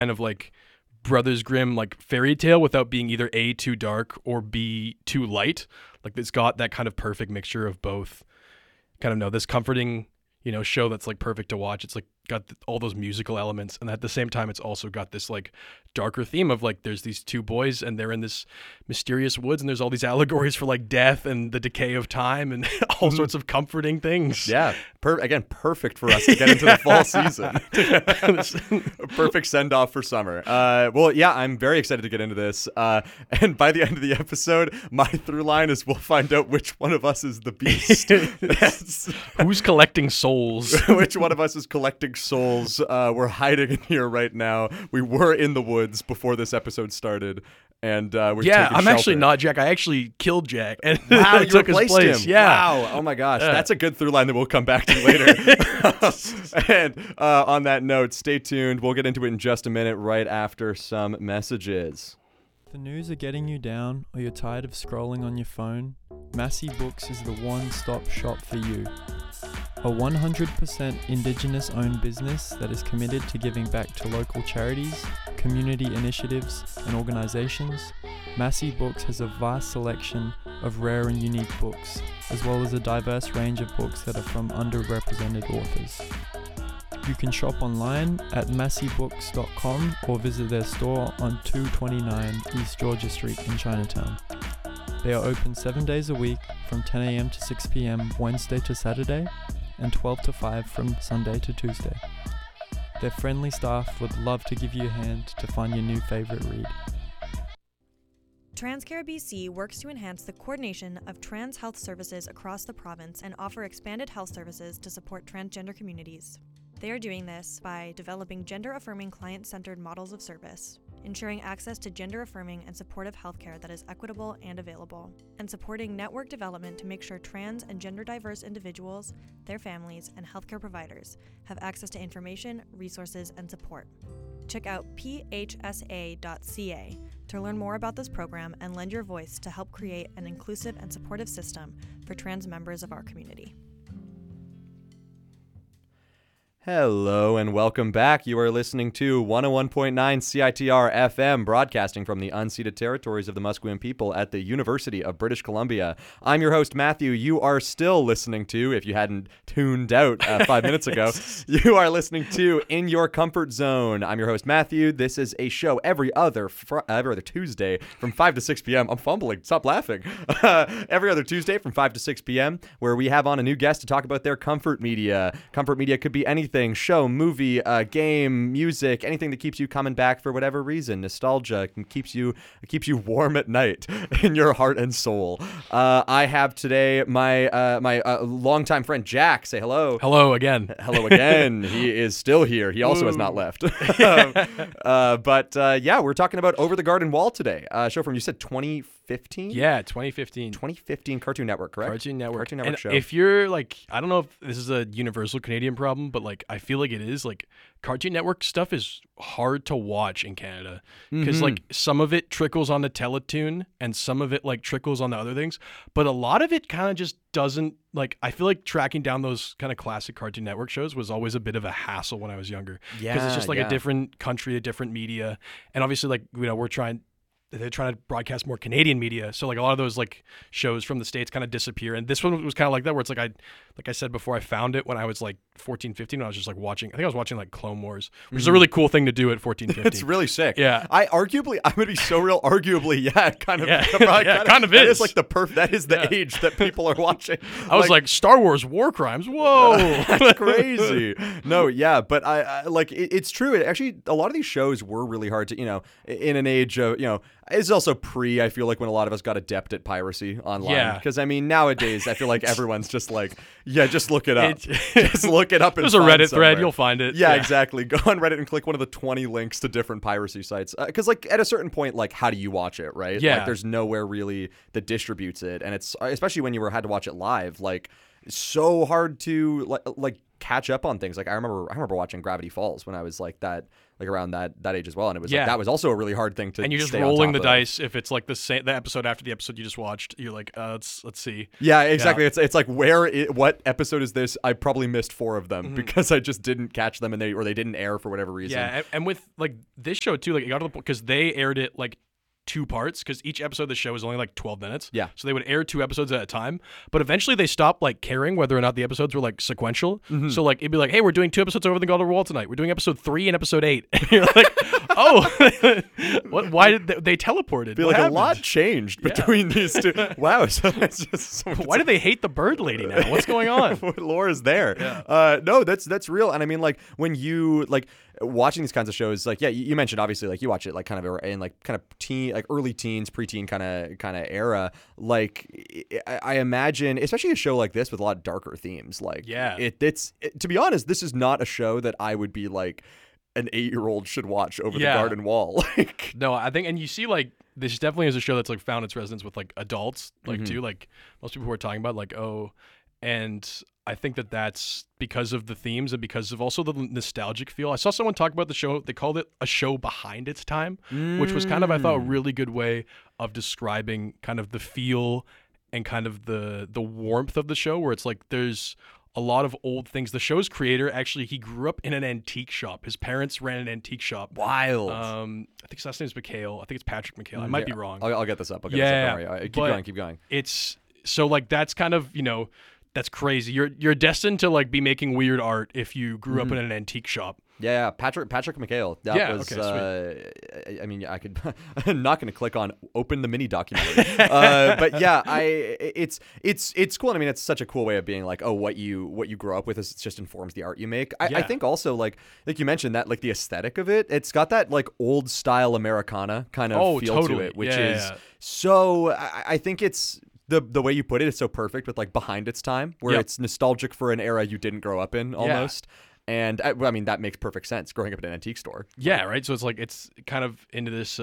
kind of like Brothers Grimm like fairy tale without being either A, too dark, or B, too light. Like it's got that kind of perfect mixture of both. Kind of know this comforting, show that's like perfect to watch. It's like got all those musical elements, and at the same time it's also got this like darker theme of like there's these two boys and they're in this mysterious woods and there's all these allegories for like death and the decay of time and all sorts of comforting things. Yeah, again, perfect for us to get into the fall season. Perfect send-off for summer. Well, yeah, I'm very excited to get into this, and by the end of the episode my through line is we'll find out which one of us is the beast. Who's collecting souls? Which one of us is collecting souls? We're hiding in here right now. We were in the woods before this episode started, and we're taking I'm shelter. actually not Jack. I actually killed Jack and Wow, you took his replaced place. him. Yeah. Wow. Oh my gosh, that's a good through line that we'll come back to later. And on that note, stay tuned. We'll get into it in just a minute, right after some messages. The news are getting you down, or you're tired of scrolling on your phone? Massey Books is the one-stop shop for you. A 100% Indigenous-owned business that is committed to giving back to local charities, community initiatives, and organizations, Massey Books has a vast selection of rare and unique books, as well as a diverse range of books that are from underrepresented authors. You can shop online at masseybooks.com or visit their store on 229 East Georgia Street in Chinatown. They are open 7 days a week from 10 a.m. to 6 p.m. Wednesday to Saturday and 12 to 5 from Sunday to Tuesday. Their friendly staff would love to give you a hand to find your new favorite read. TransCare BC works to enhance the coordination of trans health services across the province and offer expanded health services to support transgender communities. They are doing this by developing gender-affirming client-centered models of service, ensuring access to gender-affirming and supportive healthcare that is equitable and available, and supporting network development to make sure trans and gender-diverse individuals, their families, and healthcare providers have access to information, resources, and support. Check out phsa.ca to learn more about this program and lend your voice to help create an inclusive and supportive system for trans members of our community. Hello and welcome back. You are listening to 101.9 CITR FM, broadcasting from the unceded territories of the Musqueam people at the University of British Columbia. I'm your host, Matthew. You are still listening to, if you hadn't tuned out 5 minutes ago, you are listening to In Your Comfort Zone. I'm your host, Matthew. This is a show every other Tuesday from 5 to 6 p.m. I'm fumbling. Stop laughing. Every other Tuesday from 5 to 6 p.m., where we have on a new guest to talk about their comfort media. Comfort media could be anything. Show, movie, game, music, anything that keeps you coming back for whatever reason. Nostalgia keeps you warm at night in your heart and soul. I have today my longtime friend Jack. Say hello. Hello again. Hello again. He is still here. He also has not left. But we're talking about Over the Garden Wall today. Show from, you said 2015? Yeah, 2015. 2015 Cartoon Network, correct? Cartoon Network and show. If you're like, I don't know if this is a universal Canadian problem, but like I feel like it is. Like Cartoon Network stuff is hard to watch in Canada because like some of it trickles on the Teletoon and some of it like trickles on the other things, but a lot of it kind of just doesn't. Like I feel like tracking down those kind of classic Cartoon Network shows was always a bit of a hassle when I was younger. Yeah, because it's just like a different country, a different media, and obviously like they're trying to broadcast more Canadian media, so like a lot of those like shows from the States kind of disappear, and this one was kind of like that, where it's like I said before, I found it when I was like 14, 15, when I was just like watching, I think I was watching like Clone Wars, which is a really cool thing to do at 14, 15. It's really sick. Yeah. I'm going to be so real, arguably, it kind of is. It's like that is the age that people are watching. I was like, Star Wars War Crimes, whoa. That's crazy. No, yeah, but I like, it's true. It actually, a lot of these shows were really hard to, in an age of, it's also I feel like when a lot of us got adept at piracy online. Yeah. Because, I mean, nowadays, I feel like everyone's just like, just look it up. Just look it up. There's a Reddit thread. You'll find it. Yeah, exactly. Go on Reddit and click one of the 20 links to different piracy sites. Because, like, at a certain point, like, how do you watch it, right? Yeah. Like, there's nowhere really that distributes it. And it's, especially when you had to watch it live, like, it's so hard to, like catch up on things. Like, I remember watching Gravity Falls when I was, like, that around that age as well, and it was Yeah. like that was also a really hard thing to. And you're just stay on rolling top the of. dice if it's like the episode after the episode you just watched. You're like, let's see. Yeah, exactly. It's like what episode is this? I probably missed 4 of them because I just didn't catch them, and they didn't air for whatever reason. Yeah, and with like this show too, like it got to the point because they aired it like 2 parts because each episode of the show is only like 12 minutes. Yeah. So they would air 2 episodes at a time. But eventually they stopped like caring whether or not the episodes were like sequential. So like it'd be like, hey, we're doing 2 episodes over the Golden Wall tonight. We're doing episode 3 and episode 8. And you're like, oh, what? Why did they teleported? I feel What like happened? a lot changed between these two. Wow. So it's just Why do they hate the bird lady now? What's going on? what lore is there? Yeah. No, that's real. And I mean, like when you like watching these kinds of shows, like you mentioned obviously like you watch it like kind of in like kind of teen, like early teens, preteen kind of era. Like I imagine, especially a show like this with a lot of darker themes. Like it's to be honest, this is not a show that I would be like an 8-year-old should watch over the garden wall. Like No, I think, and you see, like, this definitely is a show that's like found its resonance with like adults, like too, like most people who are talking about, like, and I think that's because of the themes and because of also the nostalgic feel. I saw someone talk about the show; they called it a show behind its time, which was kind of, I thought, a really good way of describing kind of the feel and kind of the warmth of the show, where it's like there's a lot of old things. The show's creator, actually, he grew up in an antique shop. His parents ran an antique shop. wild. I think his last name is McHale. I think it's Patrick McHale. I might be wrong. I'll get this up. I'll get this up. Don't worry. Keep going. It's so like that's kind of, that's crazy. You're destined to like be making weird art if you grew up in an antique shop. Yeah, Patrick McHale. That was. Okay, I mean, I could. I'm not going to click on open the mini documentary, but yeah, it's cool. I mean, it's such a cool way of being like, oh, what you grow up with is just informs the art you make. I think also like you mentioned that like the aesthetic of it, it's got that like old style Americana kind of feel to it, which is so. I think it's. The way you put it is so perfect with like behind its time, where it's nostalgic for an era you didn't grow up in almost. And I mean, that makes perfect sense growing up in an antique store. Yeah, right. So it's like it's kind of into this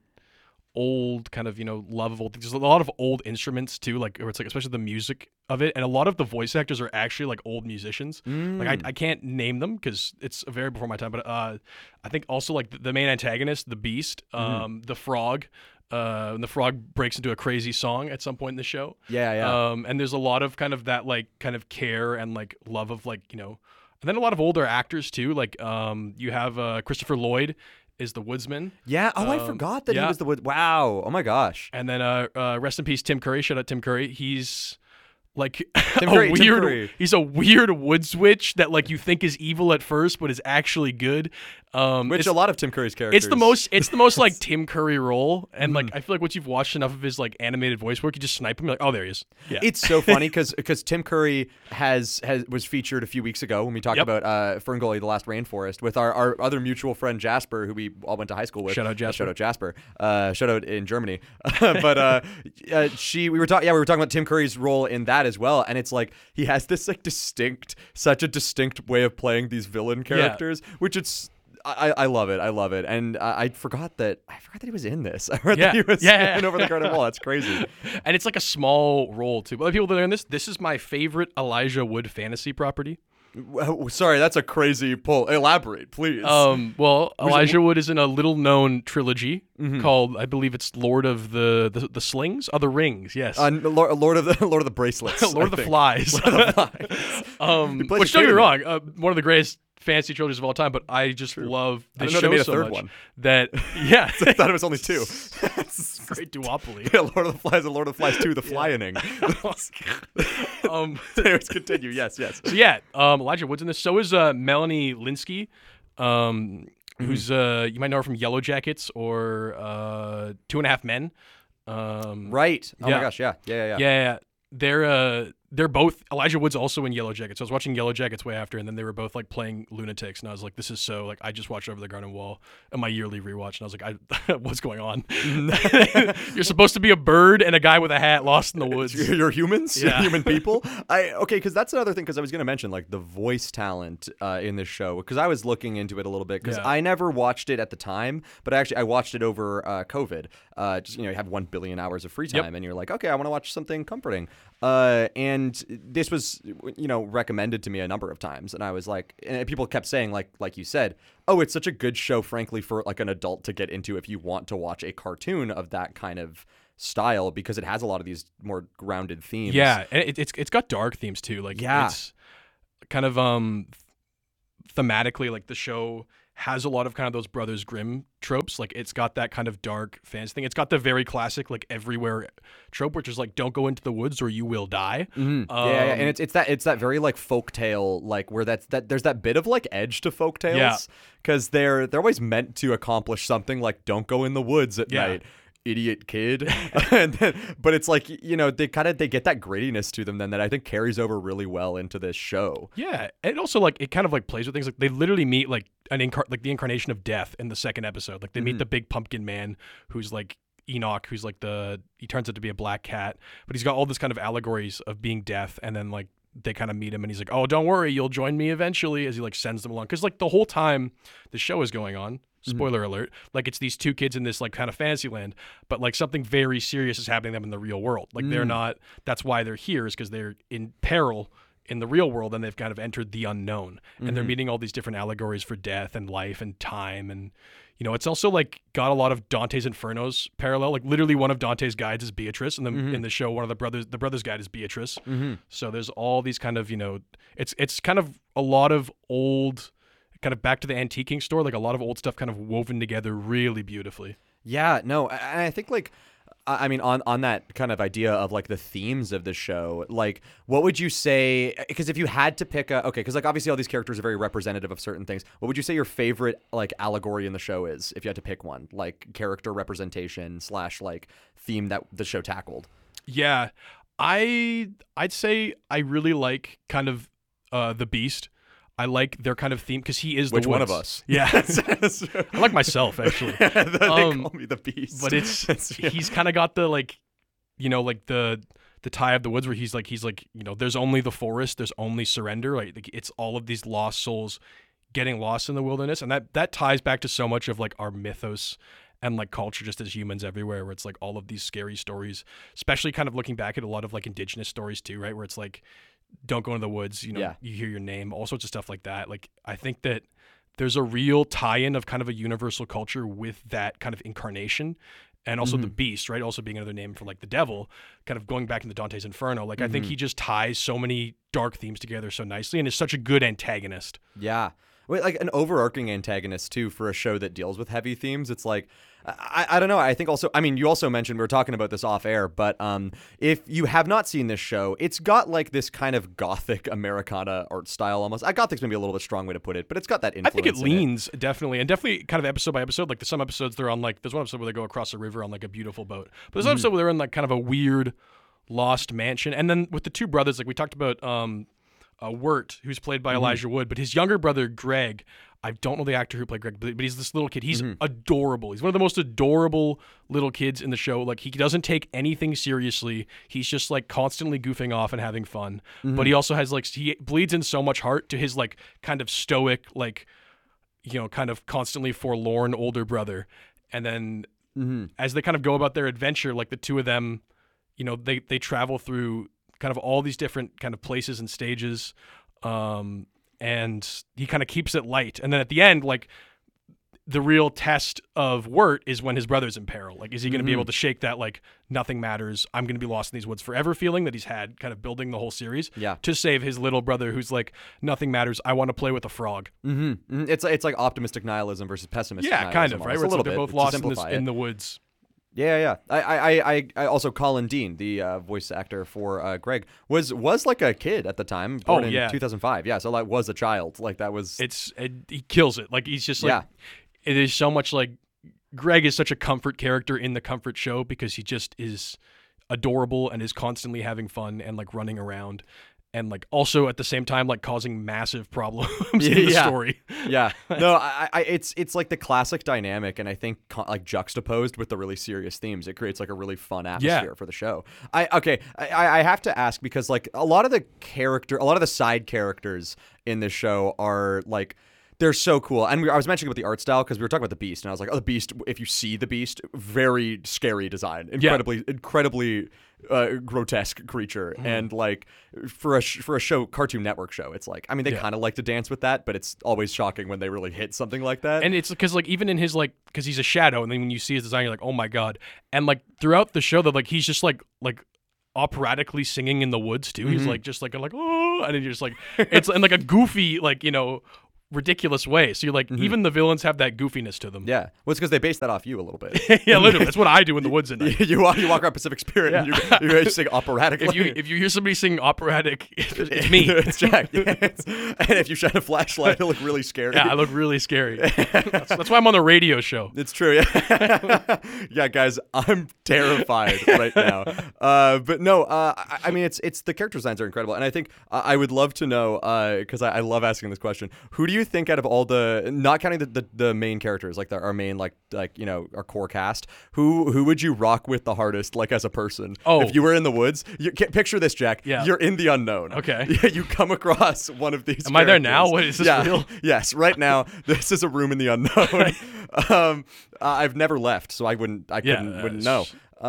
old kind of love of old things. There's a lot of old instruments too, like where it's like especially the music of it, and a lot of the voice actors are actually like old musicians. Like I can't name them because it's very before my time, but I think also like the main antagonist, the Beast, the Frog. And the frog breaks into a crazy song at some point in the show. And there's a lot of kind of that like kind of care and like love of like and then a lot of older actors too. Like you have Christopher Lloyd is the woodsman. Yeah. Oh, I forgot that he was the wood. Wow. Oh my gosh. And then rest in peace, Tim Curry. Shout out Tim Curry. He's like Tim Curry. He's a weird wood switch that like you think is evil at first, but is actually good. Which a lot of Tim Curry's characters. It's the most like Tim Curry role, and like I feel like once you've watched enough of his like animated voice work, you just snipe him. You're like, oh, there he is. Yeah. It's so funny because Tim Curry was featured a few weeks ago when we talked about Ferngully, the Last Rainforest, with our other mutual friend Jasper, who we all went to high school with. Shout out Jasper. Shout out in Germany. But we were talking about Tim Curry's role in that as well, and it's like he has this like such a distinct way of playing these villain characters, which it's. I love it. I love it. And I forgot that he was in this. I heard that he was in Over the Garden Wall. That's crazy. And it's like a small role too. But other people that are in this is my favorite Elijah Wood fantasy property. Sorry, that's a crazy pull. Elaborate, please. Elijah Wood is in a little-known trilogy called, I believe it's Lord of the Slings? Oh, the Rings, yes. Lord of the Bracelets. Lord of the Flies. Which, don't get me wrong, one of the greatest fantasy trilogies of all time, but I just love this show they made a so third much one. That I thought it was only 2. Great duopoly. Yeah, Lord of the Flies and Lord of the Flies 2, the flying. Anyways, continue. Yes. So Elijah Wood's in this. So is Melanie Linsky, who's you might know her from Yellow Jackets or 2.5 Men. Right. Oh my gosh. Yeah. They're both. Elijah Wood's also in Yellow Jackets. So I was watching Yellow Jackets way after, and then they were both like playing lunatics, and I was like, "This is so like." I just watched Over the Garden Wall in my yearly rewatch, and I was like, "What's going on?" You're supposed to be a bird and a guy with a hat lost in the woods. You're humans. Yeah. You're human people. Because that's another thing. Because I was going to mention like the voice talent in this show. Because I was looking into it a little bit. Because I never watched it at the time, but I watched it over COVID. Just you have 1 billion hours of free time, and you're like, okay, I want to watch something comforting. And this was, recommended to me a number of times, and I was like, and people kept saying, like you said, oh, it's such a good show, frankly, for like an adult to get into if you want to watch a cartoon of that kind of style, because it has a lot of these more grounded themes. Yeah, and it's got dark themes too. Like, it's kind of thematically, like the show has a lot of kind of those Brothers Grimm tropes. Like, it's got that kind of dark fantasy thing. It's got the very classic like everywhere trope, which is like, don't go into the woods or you will die. Mm-hmm. And it's that very like folktale, like where there's that bit of like edge to folktales, because they're always meant to accomplish something, like don't go in the woods at night, idiot kid. But it's like, they get that grittiness to them then that I think carries over really well into this show. Yeah, and also like it kind of like plays with things. Like, they literally meet like the incarnation of death in the second episode. Like, they meet the big pumpkin man, who's like Enoch, who's like he turns out to be a black cat, but he's got all this kind of allegories of being death. And then like they kind of meet him, and he's like, oh, don't worry, you'll join me eventually, as he like sends them along. Because like the whole time the show is going on, spoiler alert, like it's these two kids in this like kind of fantasy land, but like something very serious is happening to them in the real world. Like they're not, that's why they're here, is because they're in peril in the real world, and they've kind of entered the unknown, and they're meeting all these different allegories for death and life and time. And it's also like got a lot of Dante's Inferno's parallel. Like, literally one of Dante's guides is Beatrice, and in the show, one of the brothers guide is Beatrice. So there's all these kind of, it's kind of a lot of old, kind of back to the antiquing store, like a lot of old stuff kind of woven together really beautifully. Yeah, no, I think like, I mean, on that kind of idea of like the themes of the show, like what would you say, because if you had to pick because like obviously all these characters are very representative of certain things, what would you say your favorite like allegory in the show is, if you had to pick one, like character representation / like theme that the show tackled? Yeah, I'd say I really like kind of the Beast. I like their kind of theme, because he is the Which woods. one of us? Yeah. I like myself, actually. They call me the Beast. But he's kind of got the like, like the tie of the woods, where he's like, there's only the forest, there's only surrender. Like it's all of these lost souls getting lost in the wilderness. And that ties back to so much of like our mythos and like culture just as humans everywhere, where it's like all of these scary stories, especially kind of looking back at a lot of like indigenous stories too, right? Where it's like, don't go into the woods, you hear your name, all sorts of stuff like that. Like, I think that there's a real tie-in of kind of a universal culture with that kind of incarnation, and also the Beast, right? Also being another name for like the devil, kind of going back into Dante's Inferno. Like, I think he just ties so many dark themes together so nicely, and is such a good antagonist. Yeah. Wait, like an overarching antagonist too for a show that deals with heavy themes. It's like, I don't know. I think also, I mean, you also mentioned, we were talking about this off air, but if you have not seen this show, it's got like this kind of gothic Americana art style almost. Gothic's maybe a little bit strong way to put it, but it's got that influence. I think it leans definitely, and definitely kind of episode by episode. Like some episodes they're on like, there's one episode where they go across a river on like a beautiful boat, but there's an episode where they're in like kind of a weird lost mansion. And then with the two brothers, like we talked about, Wirt, who's played by Elijah Wood, but his younger brother Greg, I don't know the actor who played Greg, but he's this little kid. He's adorable. He's one of the most adorable little kids in the show. Like, he doesn't take anything seriously. He's just like constantly goofing off and having fun. But he also has like, he bleeds in so much heart to his like kind of stoic, like, kind of constantly forlorn older brother. And then as they kind of go about their adventure, like the two of them, they travel through kind of all these different kind of places and stages, and he kind of keeps it light. And then at the end, like, the real test of Wirt is when his brother's in peril. Like, is he going to be able to shake that, like, nothing matters, I'm going to be lost in these woods forever feeling that he's had kind of building the whole series, to save his little brother who's like, nothing matters, I want to play with a frog. It's like optimistic nihilism versus pessimistic nihilism. Kind of, right? Where it's like they're both lost in the woods. Yeah. I also, Colin Dean, the voice actor for Greg, was like a kid at the time, born in 2005. Yeah, so like was a child. Like that was. He kills it. Like he's just like, it is so much like, Greg is such a comfort character in the Comfort Show, because he just is adorable and is constantly having fun and like running around. And like also at the same time like causing massive problems in the story. No, it's like the classic dynamic, and I think like juxtaposed with the really serious themes, it creates like a really fun atmosphere for the show. I have to ask, because like a lot of the side characters in this show are like, They're so cool. And I was mentioning about the art style because we were talking about the Beast, and I was like, oh, the Beast, if you see the Beast, very scary design. Incredibly grotesque creature. And like for a show, Cartoon Network show, it's like, I mean, they kind of like to dance with that, but it's always shocking when they really hit something like that. And it's because like even in his like, because he's a shadow, and then when you see his design, you're like, oh my god. And like throughout the show, that like he's just like operatically singing in the woods too. He's like just like oh, and you're just like it's in like a goofy like ridiculous way. So you're like even the villains have that goofiness to them. Yeah, well, it's because they base that off you a little bit. Yeah, literally, that's what I do in the woods at night. you walk around Pacific Spirit and you sing operatic. If you hear somebody sing operatic, it's me. It's Jack. And if you shine a flashlight, it'll look really scary. Yeah, I look really scary. That's why I'm on the radio show. It's true. Yeah, yeah, guys, I'm terrified right now. But no, I mean, it's the character designs are incredible, and I think I would love to know because I love asking this question. Who do you think out of all the, not counting the main characters, like our main like our core cast, who would you rock with the hardest, like as a person? Oh, if you were in the woods, you can't picture this, Jack. Yeah. You're in the unknown. Okay. You come across one of these. Am I there now? What is this real? Yes, right now. This is a room in the unknown. I've never left, so I wouldn't know.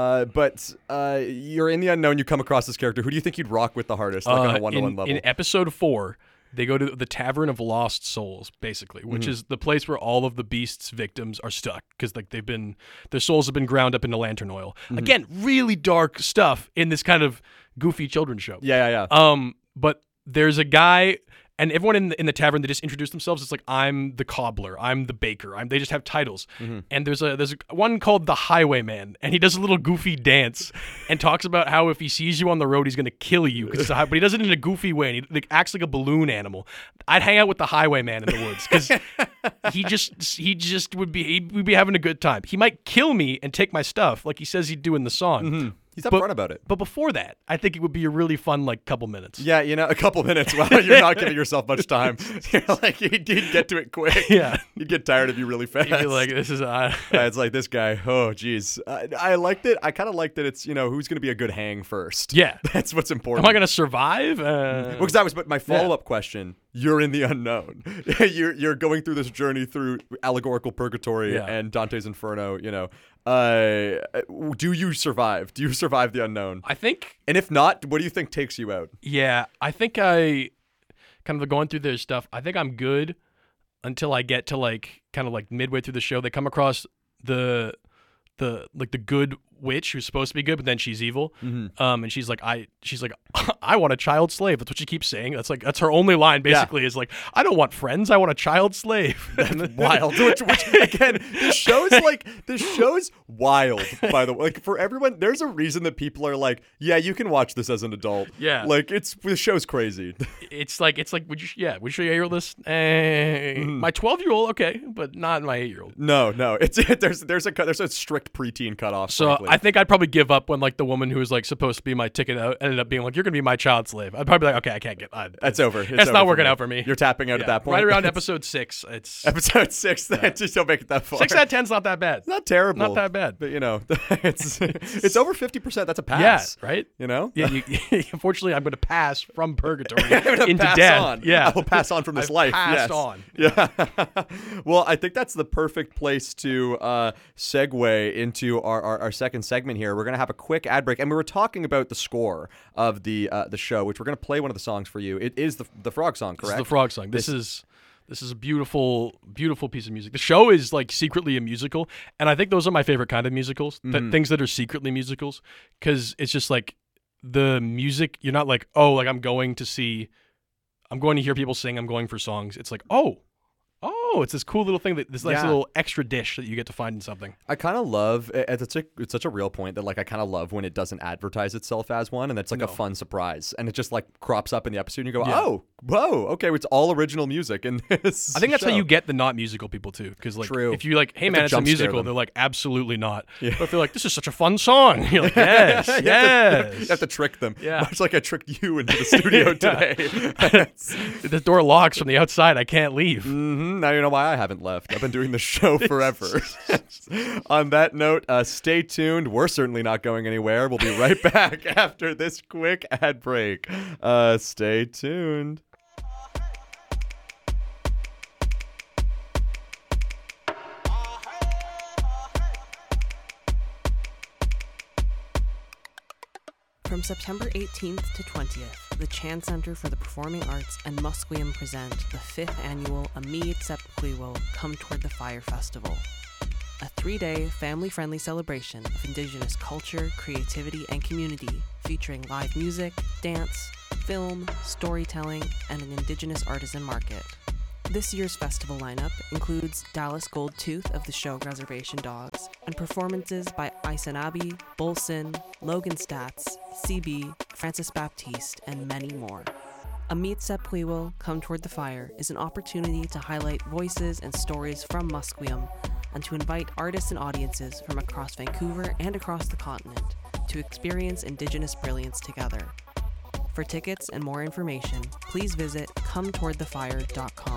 But you're in the unknown. You come across this character. Who do you think you'd rock with the hardest, like on a 1-to-1 level? In episode 4, they go to the Tavern of Lost Souls, basically, which is the place where all of the Beast's victims are stuck because like their souls have been ground up into lantern oil. Again, really dark stuff in this kind of goofy children's show. Yeah. But there's a guy. And everyone in the tavern, they just introduce themselves. It's like, I'm the cobbler, I'm the baker. They just have titles. And there's one called the Highwayman, and he does a little goofy dance and talks about how if he sees you on the road, he's going to kill you. But he does it in a goofy way, and he acts like a balloon animal. I'd hang out with the Highwayman in the woods because he just would be having a good time. He might kill me and take my stuff like he says he'd do in the song. He's upfront about it. But before that, I think it would be a really fun, like, couple minutes. Yeah, a couple minutes. Well, you're not giving yourself much time. You're like, you'd get to it quick. Yeah. You'd get tired of you really fast. You'd be like, this is... it's like, this guy, oh, geez. I liked it. I kind of liked that it's, who's going to be a good hang first. Yeah. That's what's important. Am I going to survive? Because that was my follow-up question. You're in the unknown. You're going through this journey through allegorical purgatory and Dante's Inferno, do you survive? Do you survive the unknown? I think. And if not, what do you think takes you out? Yeah, I think I kind of going through their stuff. I think I'm good until I get to like kind of like midway through the show. They come across the good witch who's supposed to be good, but then she's evil. And she's like, I want a child slave. That's what she keeps saying. That's her only line basically is like, I don't want friends. I want a child slave. That's wild. Which again, this show's wild, by the way. Like for everyone, there's a reason that people are like, yeah, you can watch this as an adult. Yeah. Like the show's crazy. It's like, would you show your 8-year-old this? My 12-year-old, okay, but not my 8-year-old. No. There's a strict preteen cutoff. So frankly. I think I'd probably give up when like the woman who was like supposed to be my ticket out ended up being like, you're gonna be my child slave. I'd probably be like, okay, I can't get. That's over. It's not working out for me. You're tapping out at that point. Right around episode 6. It's episode 6. Just don't make it that far. 6 out of 10's not that bad. It's not terrible. Not that bad. But it's over 50%. That's a pass. Yeah. Right. Yeah. Unfortunately, I'm going to pass from purgatory into pass death. On. Yeah. I will pass on from this life. Passed on. Yeah. Well, I think that's the perfect place to segue into our second segment here. We're going to have a quick ad break, and we were talking about the score of the show, which we're going to play one of the songs for you. It is the frog song, correct? This is the frog song. This is a beautiful, beautiful piece of music. The show is like secretly a musical, and I think those are my favorite kind of musicals. Things that are secretly musicals, because it's just like the music. You're not like, oh, like I'm going to hear people sing. I'm going for songs. It's like, oh, it's this cool little thing this nice little extra dish that you get to find in something. I kind of love it's such a real point that like I kind of love when it doesn't advertise itself as one, and it's like a fun surprise, and it just like crops up in the episode and you go, oh, whoa, okay, it's all original music in this. I think that's show. how you get the not musical people too, because like True. if you like, hey man, it's a musical, they're like, absolutely not. Yeah. But if they're like, this is such a fun song, you're like, yes, yes. You have to trick them. Yeah. Much like I tricked you into the studio today. The door locks from the outside. I can't leave. Now you know why I haven't left. I've been doing the show forever. On that note, stay tuned. We're certainly not going anywhere. We'll be right back after this quick ad break. Stay tuned. From September 18th to 20th, the Chan Center for the Performing Arts and Musqueam present the 5th annual Amid Sepquiwo Come Toward the Fire Festival, a 3-day family-friendly celebration of Indigenous culture, creativity, and community featuring live music, dance, film, storytelling, and an Indigenous artisan market. This year's festival lineup includes Dallas Goldtooth of the show Reservation Dogs and performances by Isanabi, Bolson, Logan Stats, CB, Francis Baptiste, and many more. Amid Sepquiwo Come Toward the Fire is an opportunity to highlight voices and stories from Musqueam and to invite artists and audiences from across Vancouver and across the continent to experience Indigenous brilliance together. For tickets and more information, please visit cometowardthefire.com.